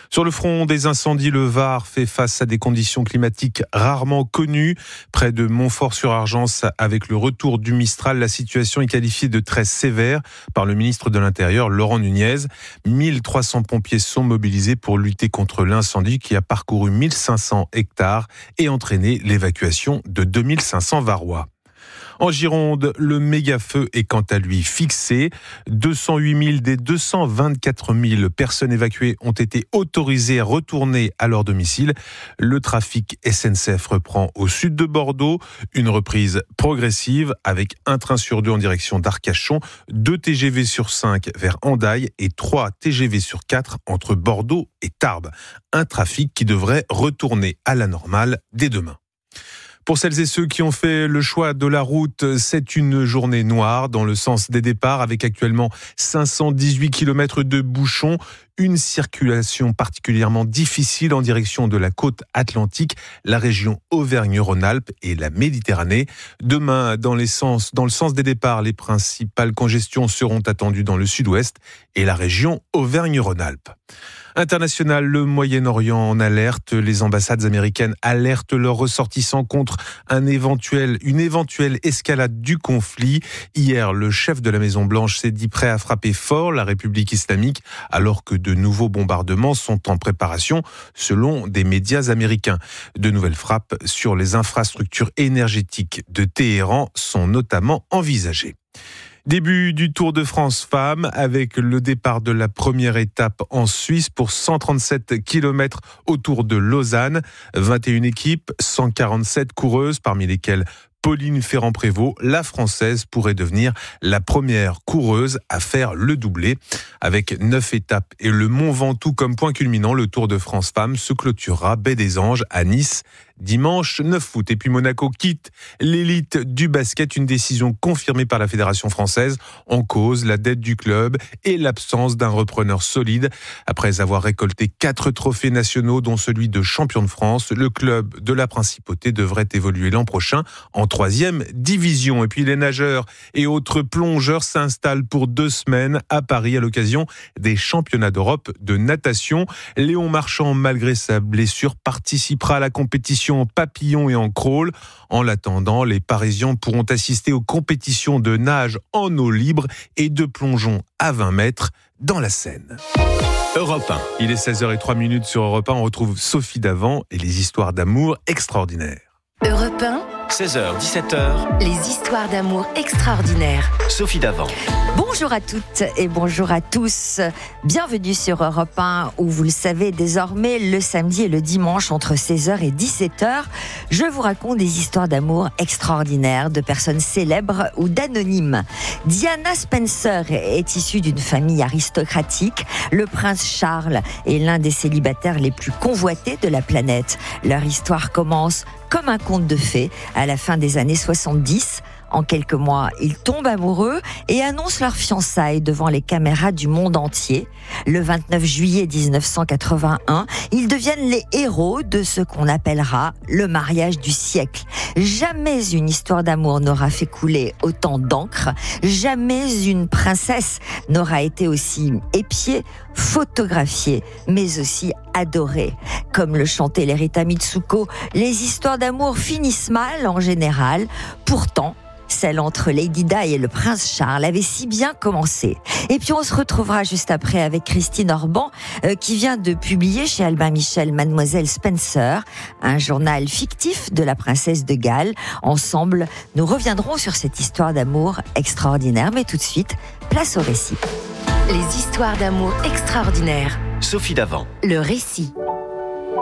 Sur le front des incendies, le Var fait face à des conditions climatiques rarement connues. Près de Montfort-sur-Argence, avec le retour du Mistral, la situation est qualifiée de très sévère par le ministre de l'Intérieur, Laurent Nunez. 1300 pompiers sont mobilisés pour lutter contre l'incendie qui a parcouru 1500 hectares et entraîné l'évacuation de 2500 Varois. En Gironde, le méga-feu est quant à lui fixé. 208 000 des 224 000 personnes évacuées ont été autorisées à retourner à leur domicile. Le trafic SNCF reprend au sud de Bordeaux. Une reprise progressive avec un train sur 2 en direction d'Arcachon, 2 TGV sur 5 vers Hendaye et 3 TGV sur 4 entre Bordeaux et Tarbes. Un trafic qui devrait retourner à la normale dès demain. Pour celles et ceux qui ont fait le choix de la route, c'est une journée noire dans le sens des départs avec actuellement 518 km de bouchons. Une circulation particulièrement difficile en direction de la côte atlantique, la région Auvergne-Rhône-Alpes et la Méditerranée. Demain, dans le sens des départs, les principales congestions seront attendues dans le sud-ouest et la région Auvergne-Rhône-Alpes. International, le Moyen-Orient en alerte. Les ambassades américaines alertent leurs ressortissants contre une éventuelle escalade du conflit. Hier, le chef de la Maison-Blanche s'est dit prêt à frapper fort la République islamique alors que de nouveaux bombardements sont en préparation selon des médias américains. De nouvelles frappes sur les infrastructures énergétiques de Téhéran sont notamment envisagées. Début du Tour de France Femmes avec le départ de la première étape en Suisse pour 137 km autour de Lausanne. 21 équipes, 147 coureuses, parmi lesquelles Pauline Ferrand-Prévot, la Française, pourrait devenir la première coureuse à faire le doublé. Avec 9 étapes et le Mont Ventoux comme point culminant, le Tour de France Femmes se clôturera Baie des Anges à Nice dimanche 9 août. Et puis Monaco quitte l'élite du basket, une décision confirmée par la Fédération française. En cause, la dette du club et l'absence d'un repreneur solide. Après avoir récolté 4 trophées nationaux, dont celui de champion de France, le club de la Principauté devrait évoluer l'an prochain en 3e division. Et puis les nageurs et autres plongeurs s'installent pour 2 semaines à Paris à l'occasion des championnats d'Europe de natation. Léon Marchand, malgré sa blessure, participera à la compétition en papillon et en crawl. En l'attendant, les Parisiens pourront assister aux compétitions de nage en eau libre et de plongeon à 20 mètres dans la Seine. Europe 1. Il est 16h03 sur Europe 1. On retrouve Sophie Davant et les histoires d'amour extraordinaires. Europe 1. 16h, 17h. Les histoires d'amour extraordinaires. Sophie Davant. Bonjour à toutes et bonjour à tous. Bienvenue sur Europe 1 où vous le savez désormais le samedi et le dimanche entre 16h et 17h, je vous raconte des histoires d'amour extraordinaires de personnes célèbres ou d'anonymes. Diana Spencer est issue d'une famille aristocratique. Le prince Charles est l'un des célibataires les plus convoités de la planète. Leur histoire commence comme un conte de fées à la fin des années 70. En quelques mois, ils tombent amoureux et annoncent leur fiançailles devant les caméras du monde entier. Le 29 juillet 1981, ils deviennent les héros de ce qu'on appellera le mariage du siècle. Jamais une histoire d'amour n'aura fait couler autant d'encre. Jamais une princesse n'aura été aussi épiée, photographiée, mais aussi adorée. Comme le chantait Lerita Mitsuko, les histoires d'amour finissent mal en général. Pourtant, celle entre Lady Di et le prince Charles avait si bien commencé. Et puis on se retrouvera juste après avec Christine Orban qui vient de publier chez Albin Michel Mademoiselle Spencer, un journal fictif de la princesse de Galles. Ensemble, nous reviendrons sur cette histoire d'amour extraordinaire. Mais tout de suite, place au récit. Les histoires d'amour extraordinaires. Sophie Davant. Le récit.